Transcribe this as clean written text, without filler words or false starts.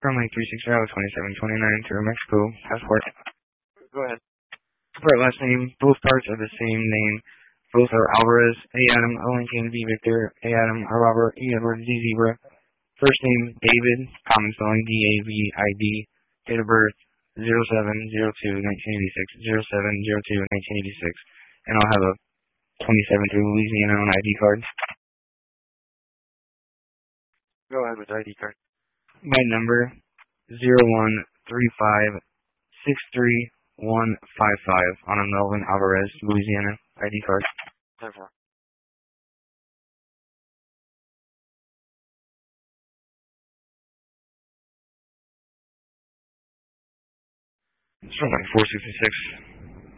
Runway 360-2729 to Mexico. Passport. Go ahead. Passport last name. Both parts are the same name. Both are Alvarez. A. Adam, O. Lincoln, V. Victor. A. Adam, R. Robert, E. Edward, Z. Zebra. First name, David. Common spelling, D-A-V-I-D. Date of birth, 07/02/1986. 07/02/1986. And I'll have a 2072 Louisiana on ID card. Go ahead with the ID card. My number, 0135631155 on a Melvin Alvarez, Louisiana ID card. 10-4. It's from like 466.